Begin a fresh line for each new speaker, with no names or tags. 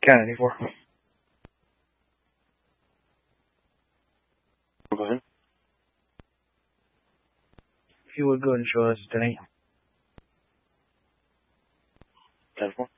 Kennedy for.
Go ahead.
If you would go and show us today.
10-4.